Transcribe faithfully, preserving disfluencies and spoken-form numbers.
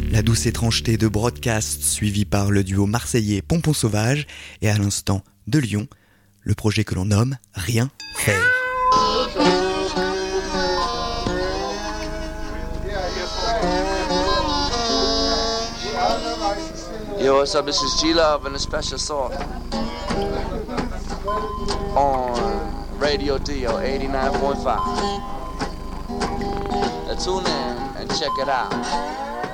La douce étrangeté de Broadcast, suivi par le duo marseillais Pompon Sauvage, et à l'instant de Lyon, le projet que l'on nomme Rien faire. Yo, what's up? This is G-Love and a special song on Radio Dio eighty-nine point five. Now tune in and check it out.